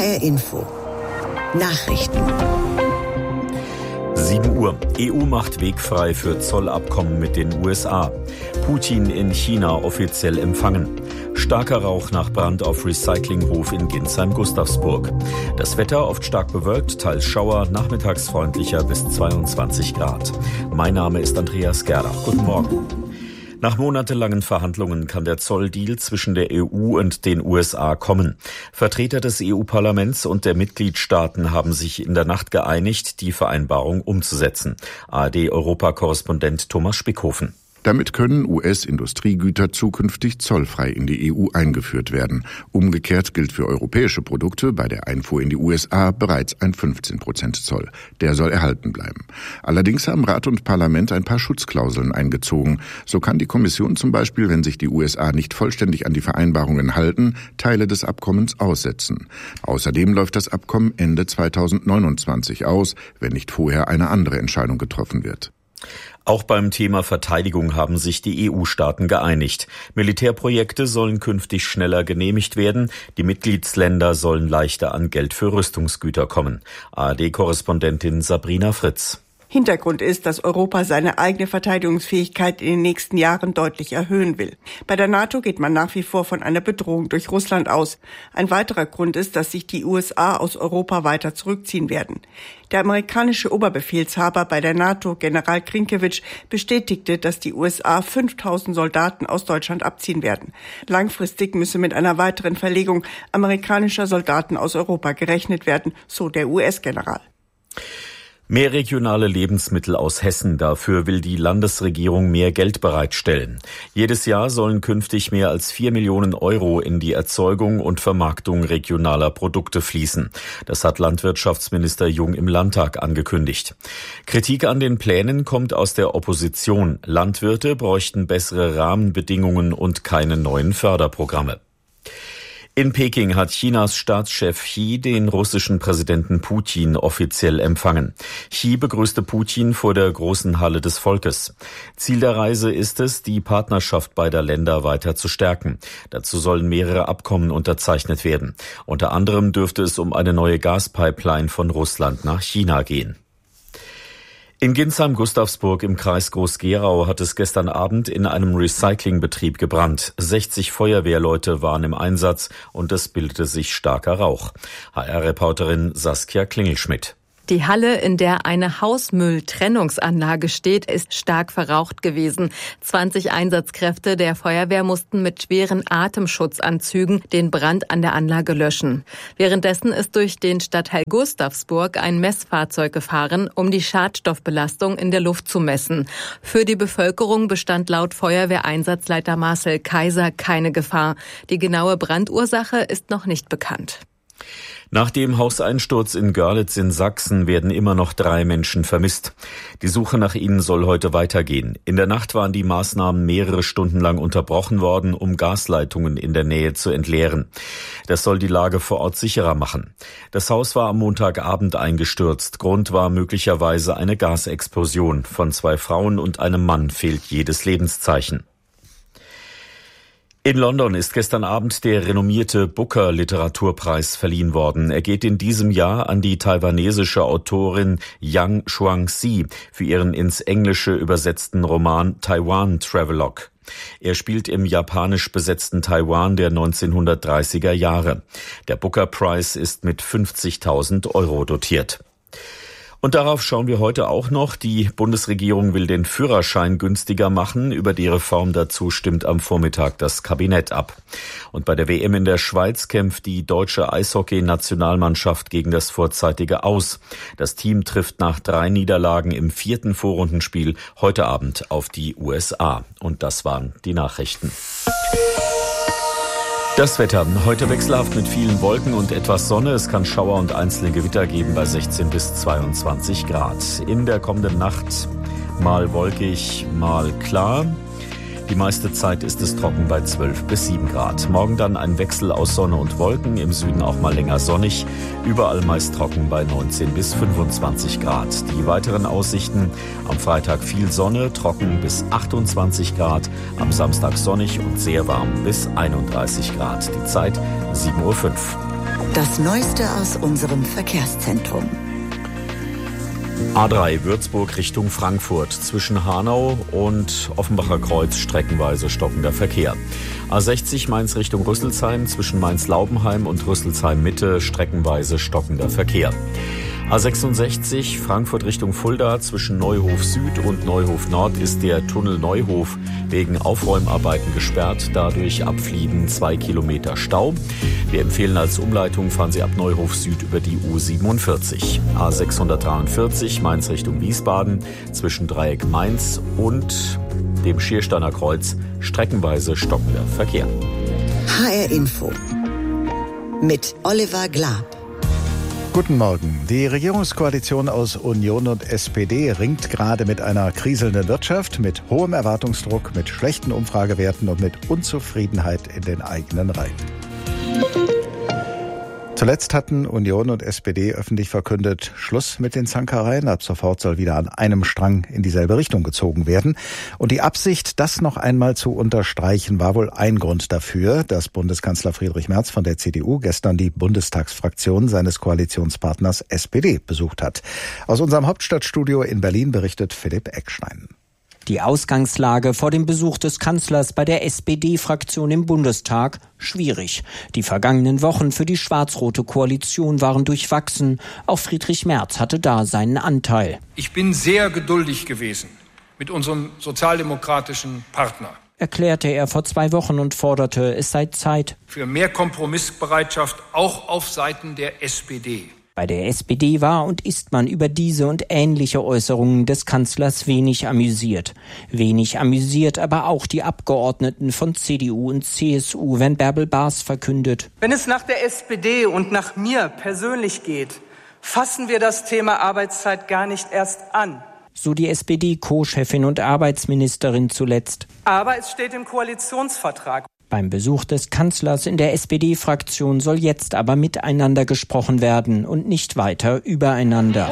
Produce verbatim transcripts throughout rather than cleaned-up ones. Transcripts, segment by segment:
R Info. Nachrichten. sieben Uhr. E U macht Weg frei für Zollabkommen mit den U S A. Putin in China offiziell empfangen. Starker Rauch nach Brand auf Recyclinghof in Ginsheim-Gustavsburg. Das Wetter oft stark bewölkt, teils Schauer, nachmittags freundlicher bis zweiundzwanzig Grad. Mein Name ist Andreas Gerlach. Guten Morgen. Nach monatelangen Verhandlungen kann der Zolldeal zwischen der E U und den U S A kommen. Vertreter des E U-Parlaments und der Mitgliedstaaten haben sich in der Nacht geeinigt, die Vereinbarung umzusetzen. A R D-Europakorrespondent Thomas Spickhofen. Damit können U S-Industriegüter zukünftig zollfrei in die E U eingeführt werden. Umgekehrt gilt für europäische Produkte bei der Einfuhr in die U S A bereits ein fünfzehn Prozent Zoll. Der soll erhalten bleiben. Allerdings haben Rat und Parlament ein paar Schutzklauseln eingezogen. So kann die Kommission zum Beispiel, wenn sich die U S A nicht vollständig an die Vereinbarungen halten, Teile des Abkommens aussetzen. Außerdem läuft das Abkommen Ende zweitausendneunundzwanzig aus, wenn nicht vorher eine andere Entscheidung getroffen wird. Auch beim Thema Verteidigung haben sich die E U-Staaten geeinigt. Militärprojekte sollen künftig schneller genehmigt werden. Die Mitgliedsländer sollen leichter an Geld für Rüstungsgüter kommen. A R D-Korrespondentin Sabrina Fritz. Hintergrund ist, dass Europa seine eigene Verteidigungsfähigkeit in den nächsten Jahren deutlich erhöhen will. Bei der NATO geht man nach wie vor von einer Bedrohung durch Russland aus. Ein weiterer Grund ist, dass sich die U S A aus Europa weiter zurückziehen werden. Der amerikanische Oberbefehlshaber bei der NATO, General Krinkewitsch, bestätigte, dass die U S A fünftausend Soldaten aus Deutschland abziehen werden. Langfristig müsse mit einer weiteren Verlegung amerikanischer Soldaten aus Europa gerechnet werden, so der U S-General. Mehr regionale Lebensmittel aus Hessen. Dafür will die Landesregierung mehr Geld bereitstellen. Jedes Jahr sollen künftig mehr als vier Millionen Euro in die Erzeugung und Vermarktung regionaler Produkte fließen. Das hat Landwirtschaftsminister Jung im Landtag angekündigt. Kritik an den Plänen kommt aus der Opposition. Landwirte bräuchten bessere Rahmenbedingungen und keine neuen Förderprogramme. In Peking hat Chinas Staatschef Xi den russischen Präsidenten Putin offiziell empfangen. Xi begrüßte Putin vor der großen Halle des Volkes. Ziel der Reise ist es, die Partnerschaft beider Länder weiter zu stärken. Dazu sollen mehrere Abkommen unterzeichnet werden. Unter anderem dürfte es um eine neue Gaspipeline von Russland nach China gehen. In Ginsheim-Gustavsburg im Kreis Groß-Gerau hat es gestern Abend in einem Recyclingbetrieb gebrannt. sechzig Feuerwehrleute waren im Einsatz und es bildete sich starker Rauch. H R-Reporterin Saskia Klingelschmidt. Die Halle, in der eine Hausmülltrennungsanlage steht, ist stark verraucht gewesen. zwanzig Einsatzkräfte der Feuerwehr mussten mit schweren Atemschutzanzügen den Brand an der Anlage löschen. Währenddessen ist durch den Stadtteil Gustavsburg ein Messfahrzeug gefahren, um die Schadstoffbelastung in der Luft zu messen. Für die Bevölkerung bestand laut Feuerwehreinsatzleiter Marcel Kaiser keine Gefahr. Die genaue Brandursache ist noch nicht bekannt. Nach dem Hauseinsturz in Görlitz in Sachsen werden immer noch drei Menschen vermisst. Die Suche nach ihnen soll heute weitergehen. In der Nacht waren die Maßnahmen mehrere Stunden lang unterbrochen worden, um Gasleitungen in der Nähe zu entleeren. Das soll die Lage vor Ort sicherer machen. Das Haus war am Montagabend eingestürzt. Grund war möglicherweise eine Gasexplosion. Von zwei Frauen und einem Mann fehlt jedes Lebenszeichen. In London ist gestern Abend der renommierte Booker-Literaturpreis verliehen worden. Er geht in diesem Jahr an die taiwanesische Autorin Yang Shuangzi für ihren ins Englische übersetzten Roman Taiwan Travelogue. Er spielt im japanisch besetzten Taiwan der neunzehnhundertdreißiger Jahre. Der Booker-Preis ist mit fünfzigtausend Euro dotiert. Und darauf schauen wir heute auch noch. Die Bundesregierung will den Führerschein günstiger machen. Über die Reform dazu stimmt am Vormittag das Kabinett ab. Und bei der W M in der Schweiz kämpft die deutsche Eishockey-Nationalmannschaft gegen das vorzeitige Aus. Das Team trifft nach drei Niederlagen im vierten Vorrundenspiel heute Abend auf die U S A. Und das waren die Nachrichten. Das Wetter. Heute wechselhaft mit vielen Wolken und etwas Sonne. Es kann Schauer und einzelne Gewitter geben bei sechzehn bis zweiundzwanzig Grad. In der kommenden Nacht mal wolkig, mal klar. Die meiste Zeit ist es trocken bei zwölf bis sieben Grad. Morgen dann ein Wechsel aus Sonne und Wolken, im Süden auch mal länger sonnig. Überall meist trocken bei neunzehn bis fünfundzwanzig Grad. Die weiteren Aussichten: am Freitag viel Sonne, trocken bis achtundzwanzig Grad. Am Samstag sonnig und sehr warm bis einunddreißig Grad. Die Zeit sieben Uhr fünf. Das Neueste aus unserem Verkehrszentrum. A drei Würzburg Richtung Frankfurt. Zwischen Hanau und Offenbacher Kreuz streckenweise stockender Verkehr. A sechzig Mainz Richtung Rüsselsheim. Zwischen Mainz-Laubenheim und Rüsselsheim Mitte streckenweise stockender Verkehr. A sechsundsechzig Frankfurt Richtung Fulda. Zwischen Neuhof Süd und Neuhof Nord ist der Tunnel Neuhof wegen Aufräumarbeiten gesperrt. Dadurch ab Flieden zwei Kilometer Stau. Wir empfehlen als Umleitung, fahren Sie ab Neuhof Süd über die U siebenundvierzig. A sechshundertdreiundvierzig Mainz Richtung Wiesbaden. Zwischen Dreieck Mainz und dem Schiersteiner Kreuz streckenweise stockender Verkehr. H R Info mit Oliver Glab. Guten Morgen. Die Regierungskoalition aus Union und S P D ringt gerade mit einer kriselnden Wirtschaft, mit hohem Erwartungsdruck, mit schlechten Umfragewerten und mit Unzufriedenheit in den eigenen Reihen. Zuletzt hatten Union und S P D öffentlich verkündet, Schluss mit den Zankereien. Ab sofort soll wieder an einem Strang in dieselbe Richtung gezogen werden. Und die Absicht, das noch einmal zu unterstreichen, war wohl ein Grund dafür, dass Bundeskanzler Friedrich Merz von der C D U gestern die Bundestagsfraktion seines Koalitionspartners S P D besucht hat. Aus unserem Hauptstadtstudio in Berlin berichtet Philipp Eckstein. Die Ausgangslage vor dem Besuch des Kanzlers bei der S P D-Fraktion im Bundestag schwierig. Die vergangenen Wochen für die schwarz-rote Koalition waren durchwachsen. Auch Friedrich Merz hatte da seinen Anteil. Ich bin sehr geduldig gewesen mit unserem sozialdemokratischen Partner, erklärte er vor zwei Wochen und forderte, es sei Zeit für mehr Kompromissbereitschaft auch auf Seiten der S P D. Bei der S P D war und ist man über diese und ähnliche Äußerungen des Kanzlers wenig amüsiert. Wenig amüsiert aber auch die Abgeordneten von C D U und C S U, wenn Bärbel Baas verkündet: Wenn es nach der S P D und nach mir persönlich geht, fassen wir das Thema Arbeitszeit gar nicht erst an. So die S P D-Co-Chefin und Arbeitsministerin zuletzt. Aber es steht im Koalitionsvertrag. Beim Besuch des Kanzlers in der S P D-Fraktion soll jetzt aber miteinander gesprochen werden und nicht weiter übereinander.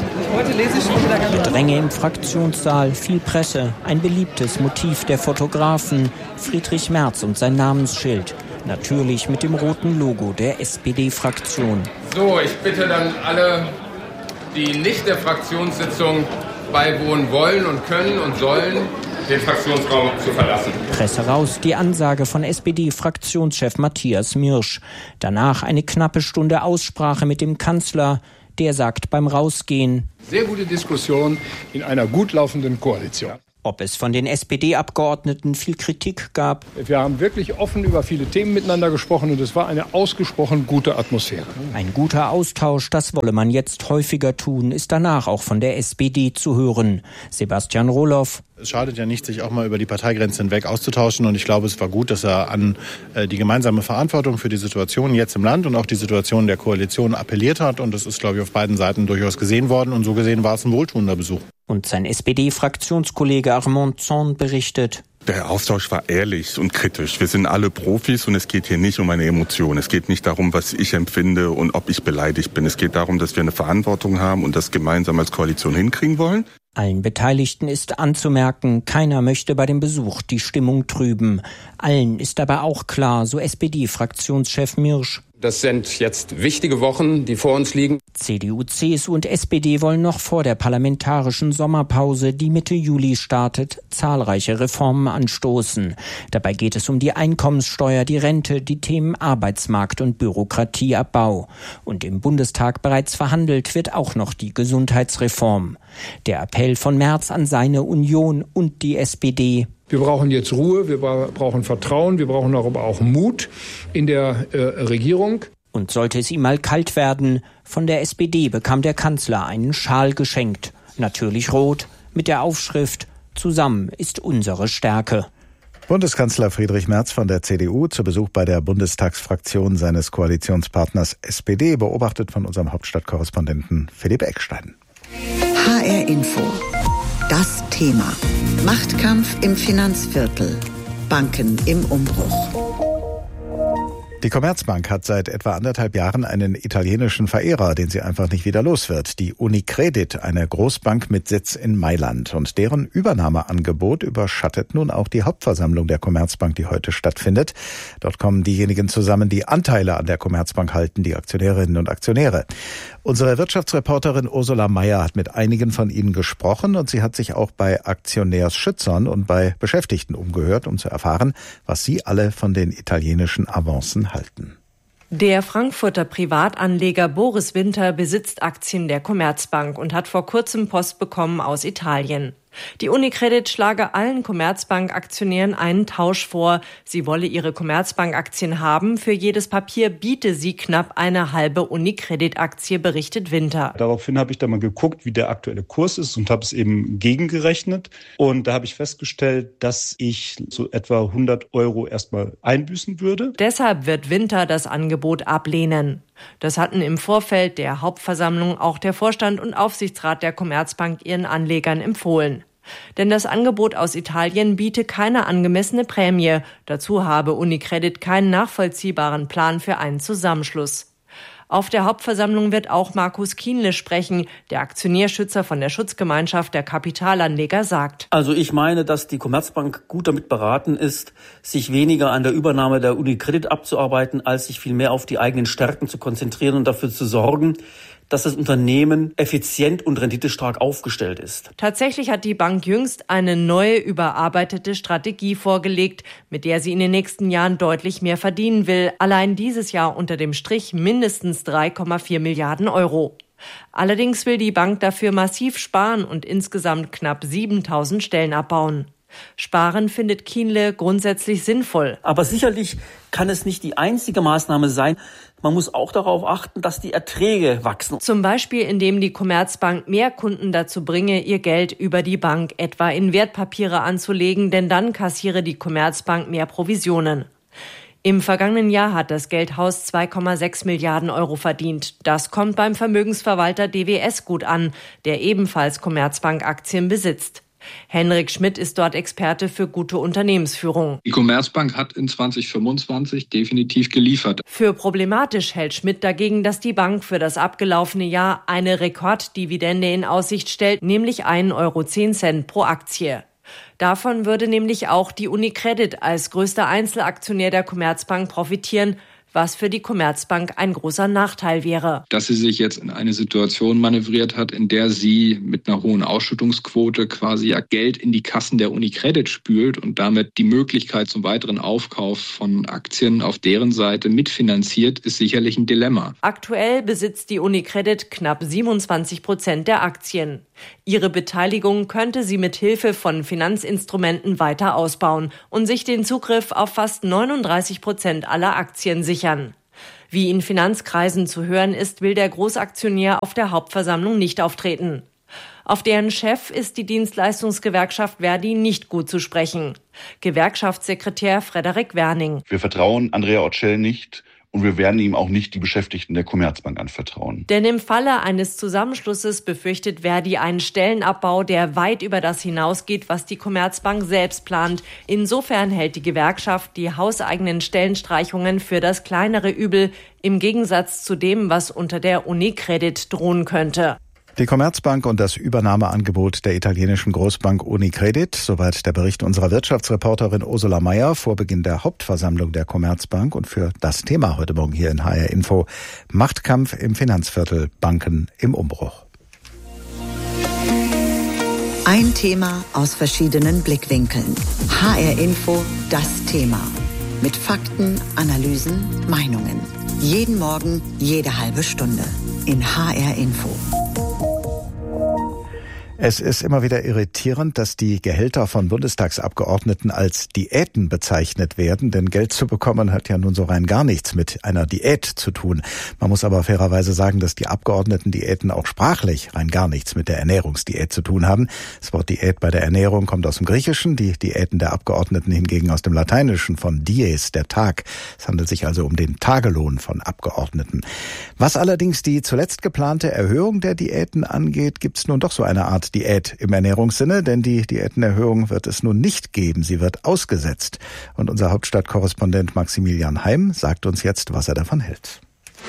Gedränge im Fraktionssaal, viel Presse, ein beliebtes Motiv der Fotografen, Friedrich Merz und sein Namensschild. Natürlich mit dem roten Logo der S P D-Fraktion. So, ich bitte dann alle, die nicht der Fraktionssitzung beiwohnen wollen und können und sollen, den Fraktionsraum zu verlassen. Presse raus, die Ansage von S P D-Fraktionschef Matthias Mirsch. Danach eine knappe Stunde Aussprache mit dem Kanzler. Der sagt beim Rausgehen: Sehr gute Diskussion in einer gut laufenden Koalition. Ob es von den S P D-Abgeordneten viel Kritik gab? Wir haben wirklich offen über viele Themen miteinander gesprochen und es war eine ausgesprochen gute Atmosphäre. Ein guter Austausch, das wolle man jetzt häufiger tun, ist danach auch von der S P D zu hören. Sebastian Rohloff. Es schadet ja nicht, sich auch mal über die Parteigrenzen hinweg auszutauschen. Und ich glaube, es war gut, dass er an äh, die gemeinsame Verantwortung für die Situation jetzt im Land und auch die Situation der Koalition appelliert hat. Und das ist, glaube ich, auf beiden Seiten durchaus gesehen worden. Und so gesehen war es ein wohltuender Besuch. Und sein S P D-Fraktionskollege Armand Zorn berichtet: Der Austausch war ehrlich und kritisch. Wir sind alle Profis und es geht hier nicht um eine Emotion. Es geht nicht darum, was ich empfinde und ob ich beleidigt bin. Es geht darum, dass wir eine Verantwortung haben und das gemeinsam als Koalition hinkriegen wollen. Allen Beteiligten ist anzumerken, keiner möchte bei dem Besuch die Stimmung trüben. Allen ist aber auch klar, so S P D-Fraktionschef Mirsch: Das sind jetzt wichtige Wochen, die vor uns liegen. C D U, C S U und S P D wollen noch vor der parlamentarischen Sommerpause, die Mitte Juli startet, zahlreiche Reformen anstoßen. Dabei geht es um die Einkommenssteuer, die Rente, die Themen Arbeitsmarkt und Bürokratieabbau. Und im Bundestag bereits verhandelt wird auch noch die Gesundheitsreform. Der Appell von Merz an seine Union und die S P D: Wir brauchen jetzt Ruhe, wir brauchen Vertrauen, wir brauchen aber auch Mut in der äh, Regierung. Und sollte es ihm mal kalt werden, von der S P D bekam der Kanzler einen Schal geschenkt. Natürlich rot, mit der Aufschrift: Zusammen ist unsere Stärke. Bundeskanzler Friedrich Merz von der C D U zu Besuch bei der Bundestagsfraktion seines Koalitionspartners S P D, beobachtet von unserem Hauptstadtkorrespondenten Philipp Eckstein. H R Info. Das Thema: Machtkampf im Finanzviertel. Banken im Umbruch. Die Commerzbank hat seit etwa anderthalb Jahren einen italienischen Verehrer, den sie einfach nicht wieder los wird. Die Unicredit, eine Großbank mit Sitz in Mailand. Und deren Übernahmeangebot überschattet nun auch die Hauptversammlung der Commerzbank, die heute stattfindet. Dort kommen diejenigen zusammen, die Anteile an der Commerzbank halten, die Aktionärinnen und Aktionäre. Unsere Wirtschaftsreporterin Ursula Meier hat mit einigen von ihnen gesprochen und sie hat sich auch bei Aktionärsschützern und bei Beschäftigten umgehört, um zu erfahren, was sie alle von den italienischen Avancen halten. Der Frankfurter Privatanleger Boris Winter besitzt Aktien der Commerzbank und hat vor kurzem Post bekommen aus Italien. Die Unicredit schlage allen Commerzbank-Aktionären einen Tausch vor. Sie wolle ihre Commerzbank-Aktien haben. Für jedes Papier biete sie knapp eine halbe Unicredit-Aktie, berichtet Winter. Daraufhin habe ich da mal geguckt, wie der aktuelle Kurs ist und habe es eben gegengerechnet. Und da habe ich festgestellt, dass ich so etwa hundert Euro erstmal einbüßen würde. Deshalb wird Winter das Angebot ablehnen. Das hatten im Vorfeld der Hauptversammlung auch der Vorstand und Aufsichtsrat der Commerzbank ihren Anlegern empfohlen. Denn das Angebot aus Italien biete keine angemessene Prämie. Dazu habe Unicredit keinen nachvollziehbaren Plan für einen Zusammenschluss. Auf der Hauptversammlung wird auch Markus Kienle sprechen. Der Aktionärschützer von der Schutzgemeinschaft der Kapitalanleger sagt: Also ich meine, dass die Commerzbank gut damit beraten ist, sich weniger an der Übernahme der Unicredit abzuarbeiten, als sich vielmehr auf die eigenen Stärken zu konzentrieren und dafür zu sorgen, dass das Unternehmen effizient und renditestark aufgestellt ist. Tatsächlich hat die Bank jüngst eine neue, überarbeitete Strategie vorgelegt, mit der sie in den nächsten Jahren deutlich mehr verdienen will. Allein dieses Jahr unter dem Strich mindestens drei Komma vier Milliarden Euro. Allerdings will die Bank dafür massiv sparen und insgesamt knapp siebentausend Stellen abbauen. Sparen findet Kienle grundsätzlich sinnvoll. Aber sicherlich kann es nicht die einzige Maßnahme sein. Man muss auch darauf achten, dass die Erträge wachsen. Zum Beispiel, indem die Commerzbank mehr Kunden dazu bringe, ihr Geld über die Bank etwa in Wertpapiere anzulegen, denn dann kassiere die Commerzbank mehr Provisionen. Im vergangenen Jahr hat das Geldhaus zwei Komma sechs Milliarden Euro verdient. Das kommt beim Vermögensverwalter D W S gut an, der ebenfalls Commerzbank-Aktien besitzt. Henrik Schmidt ist dort Experte für gute Unternehmensführung. Die Commerzbank hat in zwanzig fünfundzwanzig definitiv geliefert. Für problematisch hält Schmidt dagegen, dass die Bank für das abgelaufene Jahr eine Rekorddividende in Aussicht stellt, nämlich ein Euro zehn pro Aktie. Davon würde nämlich auch die Unicredit als größter Einzelaktionär der Commerzbank profitieren, was für die Commerzbank ein großer Nachteil wäre. Dass sie sich jetzt in eine Situation manövriert hat, in der sie mit einer hohen Ausschüttungsquote quasi ja Geld in die Kassen der Unicredit spült und damit die Möglichkeit zum weiteren Aufkauf von Aktien auf deren Seite mitfinanziert, ist sicherlich ein Dilemma. Aktuell besitzt die Unicredit knapp siebenundzwanzig Prozent der Aktien. Ihre Beteiligung könnte sie mit Hilfe von Finanzinstrumenten weiter ausbauen und sich den Zugriff auf fast neununddreißig Prozent aller Aktien sichern. Wie in Finanzkreisen zu hören ist, will der Großaktionär auf der Hauptversammlung nicht auftreten. Auf deren Chef ist die Dienstleistungsgewerkschaft Verdi nicht gut zu sprechen. Gewerkschaftssekretär Frederik Werning. Wir vertrauen Andrea Orcel nicht. Und wir werden ihm auch nicht die Beschäftigten der Commerzbank anvertrauen. Denn im Falle eines Zusammenschlusses befürchtet Verdi einen Stellenabbau, der weit über das hinausgeht, was die Commerzbank selbst plant. Insofern hält die Gewerkschaft die hauseigenen Stellenstreichungen für das kleinere Übel, im Gegensatz zu dem, was unter der Unicredit drohen könnte. Die Commerzbank und das Übernahmeangebot der italienischen Großbank Unicredit. Soweit der Bericht unserer Wirtschaftsreporterin Ursula Meier vor Beginn der Hauptversammlung der Commerzbank und für das Thema heute Morgen hier in H R Info. Machtkampf im Finanzviertel, Banken im Umbruch. Ein Thema aus verschiedenen Blickwinkeln. H R Info, das Thema. Mit Fakten, Analysen, Meinungen. Jeden Morgen, jede halbe Stunde. In H R Info. Es ist immer wieder irritierend, dass die Gehälter von Bundestagsabgeordneten als Diäten bezeichnet werden, denn Geld zu bekommen hat ja nun so rein gar nichts mit einer Diät zu tun. Man muss aber fairerweise sagen, dass die Abgeordnetendiäten auch sprachlich rein gar nichts mit der Ernährungsdiät zu tun haben. Das Wort Diät bei der Ernährung kommt aus dem Griechischen, die Diäten der Abgeordneten hingegen aus dem Lateinischen von dies, der Tag. Es handelt sich also um den Tagelohn von Abgeordneten. Was allerdings die zuletzt geplante Erhöhung der Diäten angeht, gibt es nun doch so eine Art und Diät im Ernährungssinne, denn die Diätenerhöhung wird es nun nicht geben. Sie wird ausgesetzt. Und unser Hauptstadtkorrespondent Maximilian Heim sagt uns jetzt, was er davon hält.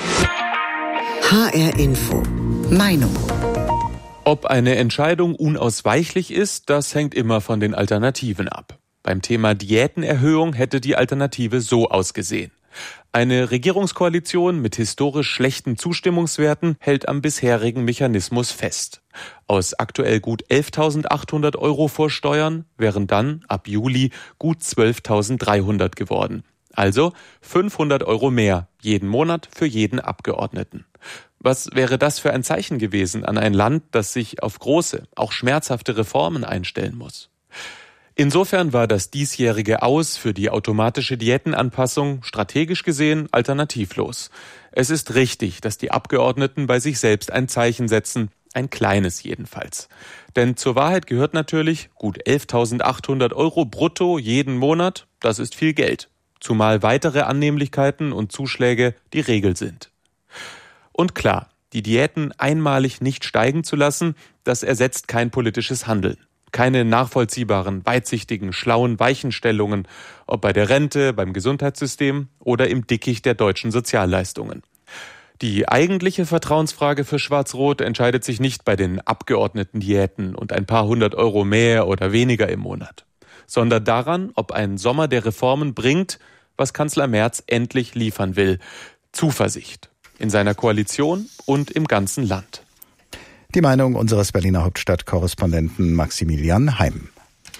H R Info. Meinung. Ob eine Entscheidung unausweichlich ist, das hängt immer von den Alternativen ab. Beim Thema Diätenerhöhung hätte die Alternative so ausgesehen. Eine Regierungskoalition mit historisch schlechten Zustimmungswerten hält am bisherigen Mechanismus fest. Aus aktuell gut elftausendachthundert Euro vor Steuern wären dann ab Juli gut zwölftausenddreihundert geworden. Also fünfhundert Euro mehr jeden Monat für jeden Abgeordneten. Was wäre das für ein Zeichen gewesen an ein Land, das sich auf große, auch schmerzhafte Reformen einstellen muss? Insofern war das diesjährige Aus für die automatische Diätenanpassung strategisch gesehen alternativlos. Es ist richtig, dass die Abgeordneten bei sich selbst ein Zeichen setzen, ein kleines jedenfalls. Denn zur Wahrheit gehört natürlich, gut elftausendachthundert Euro brutto jeden Monat, das ist viel Geld. Zumal weitere Annehmlichkeiten und Zuschläge die Regel sind. Und klar, die Diäten einmalig nicht steigen zu lassen, das ersetzt kein politisches Handeln. Keine nachvollziehbaren, weitsichtigen, schlauen Weichenstellungen, ob bei der Rente, beim Gesundheitssystem oder im Dickicht der deutschen Sozialleistungen. Die eigentliche Vertrauensfrage für Schwarz-Rot entscheidet sich nicht bei den Abgeordnetendiäten und ein paar hundert Euro mehr oder weniger im Monat, sondern daran, ob ein Sommer der Reformen bringt, was Kanzler Merz endlich liefern will: Zuversicht in seiner Koalition und im ganzen Land. Die Meinung unseres Berliner Hauptstadtkorrespondenten Maximilian Heim.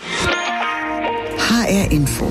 H R Info.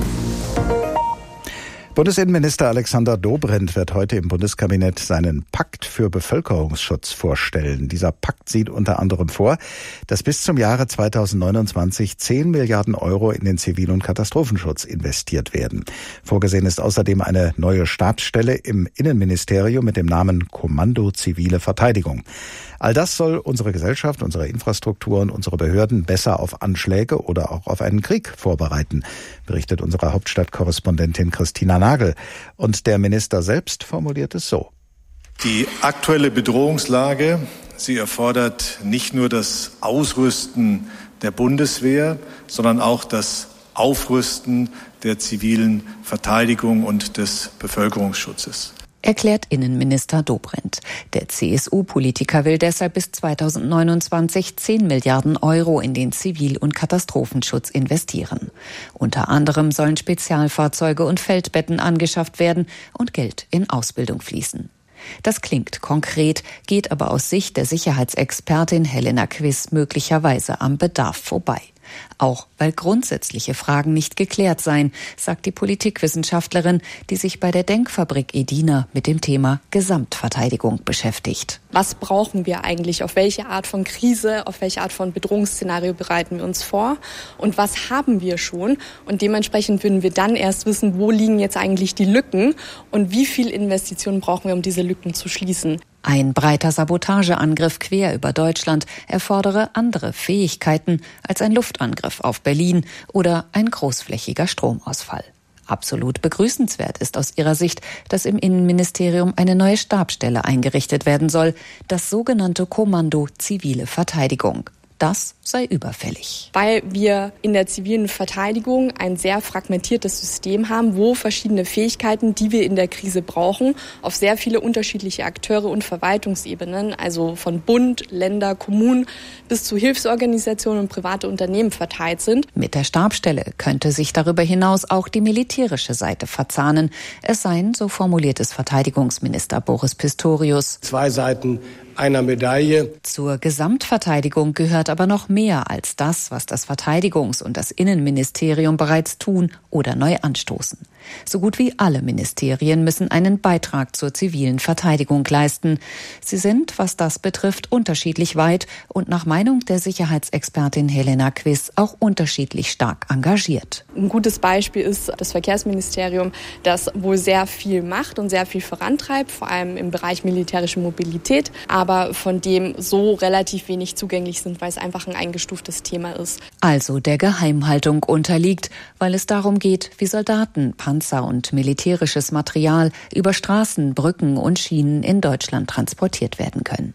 Bundesinnenminister Alexander Dobrindt wird heute im Bundeskabinett seinen Pakt für Bevölkerungsschutz vorstellen. Dieser Pakt sieht unter anderem vor, dass bis zum Jahre zweitausendneunundzwanzig zehn Milliarden Euro in den Zivil- und Katastrophenschutz investiert werden. Vorgesehen ist außerdem eine neue Stabsstelle im Innenministerium mit dem Namen Kommando Zivile Verteidigung. All das soll unsere Gesellschaft, unsere Infrastruktur und unsere Behörden besser auf Anschläge oder auch auf einen Krieg vorbereiten, berichtet unsere Hauptstadtkorrespondentin Christina Nagel. Und der Minister selbst formuliert es so: Die aktuelle Bedrohungslage, sie erfordert nicht nur das Ausrüsten der Bundeswehr, sondern auch das Aufrüsten der zivilen Verteidigung und des Bevölkerungsschutzes. Erklärt Innenminister Dobrindt. Der C S U-Politiker will deshalb bis zweitausendneunundzwanzig zehn Milliarden Euro in den Zivil- und Katastrophenschutz investieren. Unter anderem sollen Spezialfahrzeuge und Feldbetten angeschafft werden und Geld in Ausbildung fließen. Das klingt konkret, geht aber aus Sicht der Sicherheitsexpertin Helena Quiss möglicherweise am Bedarf vorbei. Auch weil grundsätzliche Fragen nicht geklärt seien, sagt die Politikwissenschaftlerin, die sich bei der Denkfabrik Edina mit dem Thema Gesamtverteidigung beschäftigt. Was brauchen wir eigentlich? Auf welche Art von Krise, auf welche Art von Bedrohungsszenario bereiten wir uns vor? Und was haben wir schon? Und dementsprechend würden wir dann erst wissen, wo liegen jetzt eigentlich die Lücken und wie viel Investitionen brauchen wir, um diese Lücken zu schließen. Ein breiter Sabotageangriff quer über Deutschland erfordere andere Fähigkeiten als ein Luftangriff auf Berlin oder ein großflächiger Stromausfall. Absolut begrüßenswert ist aus ihrer Sicht, dass im Innenministerium eine neue Stabsstelle eingerichtet werden soll, das sogenannte Kommando Zivile Verteidigung. Das sei überfällig. Weil wir in der zivilen Verteidigung ein sehr fragmentiertes System haben, wo verschiedene Fähigkeiten, die wir in der Krise brauchen, auf sehr viele unterschiedliche Akteure und Verwaltungsebenen, also von Bund, Länder, Kommunen bis zu Hilfsorganisationen und private Unternehmen verteilt sind. Mit der Stabsstelle könnte sich darüber hinaus auch die militärische Seite verzahnen. Es seien, so formuliert es Verteidigungsminister Boris Pistorius, zwei Seiten einer Medaille. Zur Gesamtverteidigung gehört aber noch mehr als das, was das Verteidigungs- und das Innenministerium bereits tun oder neu anstoßen. So gut wie alle Ministerien müssen einen Beitrag zur zivilen Verteidigung leisten. Sie sind, was das betrifft, unterschiedlich weit und nach Meinung der Sicherheitsexpertin Helena Quiss auch unterschiedlich stark engagiert. Ein gutes Beispiel ist das Verkehrsministerium, das wohl sehr viel macht und sehr viel vorantreibt, vor allem im Bereich militärische Mobilität, aber von dem so relativ wenig zugänglich sind, weil es einfach ein eingestuftes Thema ist. Also der Geheimhaltung unterliegt, weil es darum geht, wie Soldaten, Panzer und militärisches Material über Straßen, Brücken und Schienen in Deutschland transportiert werden können.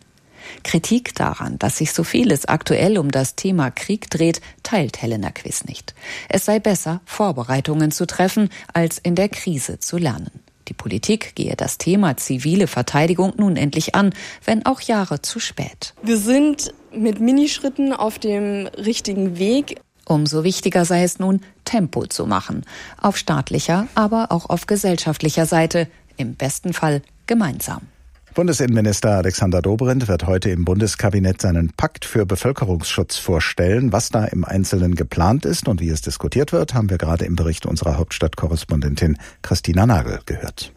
Kritik daran, dass sich so vieles aktuell um das Thema Krieg dreht, teilt Helena Quist nicht. Es sei besser, Vorbereitungen zu treffen, als in der Krise zu lernen. Die Politik gehe das Thema zivile Verteidigung nun endlich an, wenn auch Jahre zu spät. Wir sind mit Minischritten auf dem richtigen Weg. Umso wichtiger sei es nun, Tempo zu machen. Auf staatlicher, aber auch auf gesellschaftlicher Seite. Im besten Fall gemeinsam. Bundesinnenminister Alexander Dobrindt wird heute im Bundeskabinett seinen Pakt für Bevölkerungsschutz vorstellen. Was da im Einzelnen geplant ist und wie es diskutiert wird, haben wir gerade im Bericht unserer Hauptstadtkorrespondentin Christina Nagel gehört.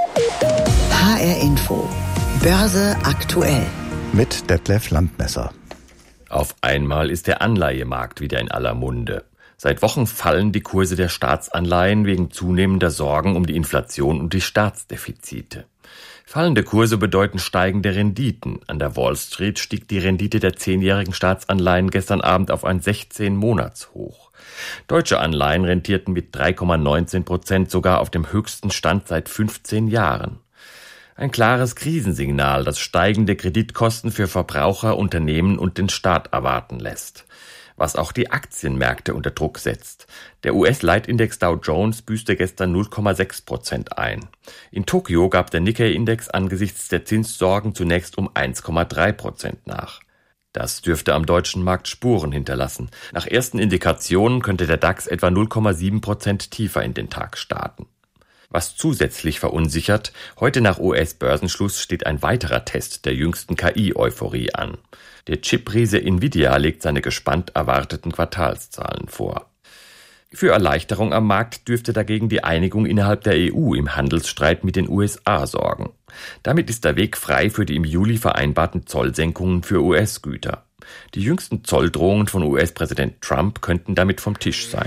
H R Info. Börse aktuell. Mit Detlef Landmesser. Auf einmal ist der Anleihemarkt wieder in aller Munde. Seit Wochen fallen die Kurse der Staatsanleihen wegen zunehmender Sorgen um die Inflation und die Staatsdefizite. Fallende Kurse bedeuten steigende Renditen. An der Wall Street stieg die Rendite der zehnjährigen Staatsanleihen gestern Abend auf ein sechzehn-Monats-Hoch. Deutsche Anleihen rentierten mit drei Komma neunzehn Prozent sogar auf dem höchsten Stand seit fünfzehn Jahren. Ein klares Krisensignal, das steigende Kreditkosten für Verbraucher, Unternehmen und den Staat erwarten lässt. Was auch die Aktienmärkte unter Druck setzt. Der U S-Leitindex Dow Jones büßte gestern null Komma sechs Prozent ein. In Tokio gab der Nikkei-Index angesichts der Zinssorgen zunächst um eins Komma drei Prozent nach. Das dürfte am deutschen Markt Spuren hinterlassen. Nach ersten Indikationen könnte der DAX etwa null Komma sieben Prozent tiefer in den Tag starten. Was zusätzlich verunsichert, heute nach U S-Börsenschluss steht ein weiterer Test der jüngsten K I-Euphorie an. Der Chip-Riese Nvidia legt seine gespannt erwarteten Quartalszahlen vor. Für Erleichterung am Markt dürfte dagegen die Einigung innerhalb der E U im Handelsstreit mit den U S A sorgen. Damit ist der Weg frei für die im Juli vereinbarten Zollsenkungen für U S-Güter. Die jüngsten Zolldrohungen von U S-Präsident Trump könnten damit vom Tisch sein.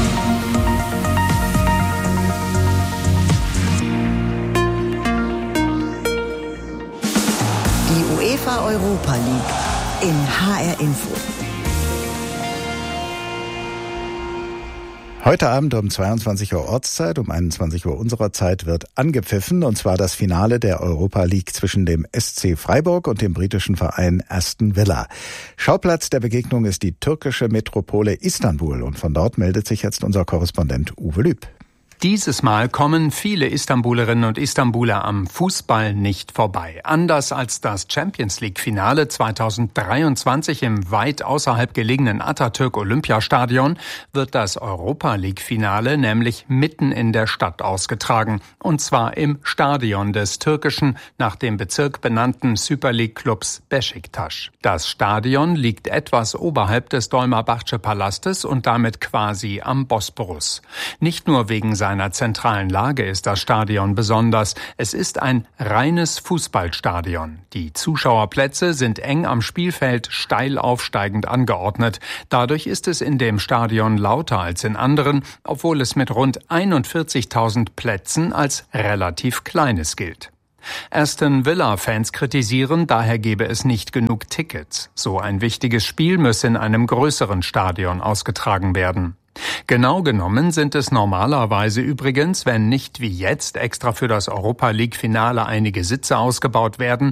Die UEFA Europa League in H R Info. Heute Abend um zweiundzwanzig Uhr Ortszeit, um einundzwanzig Uhr unserer Zeit wird angepfiffen, und zwar das Finale der Europa League zwischen dem S C Freiburg und dem britischen Verein Aston Villa. Schauplatz der Begegnung ist die türkische Metropole Istanbul, und von dort meldet sich jetzt unser Korrespondent Uwe Lüb. Dieses Mal kommen viele Istanbulerinnen und Istanbuler am Fußball nicht vorbei. Anders als das Champions-League-Finale zweitausenddreiundzwanzig im weit außerhalb gelegenen Atatürk-Olympiastadion wird das Europa-League-Finale nämlich mitten in der Stadt ausgetragen. Und zwar im Stadion des türkischen, nach dem Bezirk benannten Super League-Clubs Beşiktaş. Das Stadion liegt etwas oberhalb des Dolmabahce-Palastes und damit quasi am Bosporus. Nicht nur wegen seiner seiner zentralen Lage ist das Stadion besonders. Es ist ein reines Fußballstadion. Die Zuschauerplätze sind eng am Spielfeld steil aufsteigend angeordnet. Dadurch ist es in dem Stadion lauter als in anderen, obwohl es mit rund einundvierzigtausend Plätzen als relativ kleines gilt. Aston Villa-Fans kritisieren, daher gebe es nicht genug Tickets. So ein wichtiges Spiel müsse in einem größeren Stadion ausgetragen werden. Genau genommen sind es normalerweise übrigens, wenn nicht wie jetzt extra für das Europa-League-Finale einige Sitze ausgebaut werden,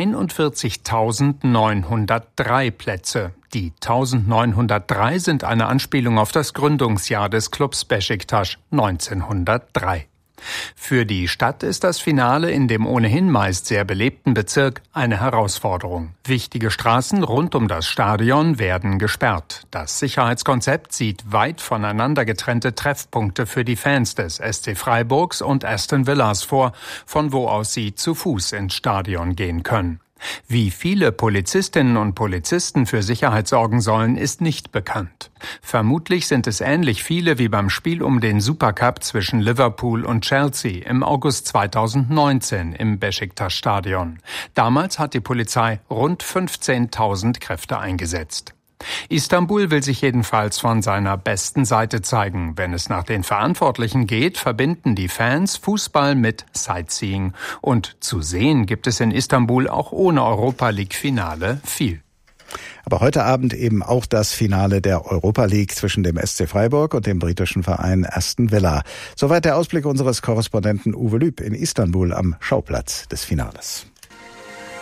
einundvierzigtausendneunhundertdrei Plätze. Die eintausendneunhundertdrei sind eine Anspielung auf das Gründungsjahr des Clubs Beşiktaş neunzehnhundertdrei. Für die Stadt ist das Finale in dem ohnehin meist sehr belebten Bezirk eine Herausforderung. Wichtige Straßen rund um das Stadion werden gesperrt. Das Sicherheitskonzept sieht weit voneinander getrennte Treffpunkte für die Fans des S C Freiburgs und Aston Villas vor, von wo aus sie zu Fuß ins Stadion gehen können. Wie viele Polizistinnen und Polizisten für Sicherheit sorgen sollen, ist nicht bekannt. Vermutlich sind es ähnlich viele wie beim Spiel um den Supercup zwischen Liverpool und Chelsea im August zweitausendneunzehn im Beşiktaş-Stadion. Damals hat die Polizei rund fünfzehntausend Kräfte eingesetzt. Istanbul will sich jedenfalls von seiner besten Seite zeigen. Wenn es nach den Verantwortlichen geht, verbinden die Fans Fußball mit Sightseeing. Und zu sehen gibt es in Istanbul auch ohne Europa-League-Finale viel. Aber heute Abend eben auch das Finale der Europa League zwischen dem S C Freiburg und dem britischen Verein Aston Villa. Soweit der Ausblick unseres Korrespondenten Uwe Lüb in Istanbul am Schauplatz des Finales.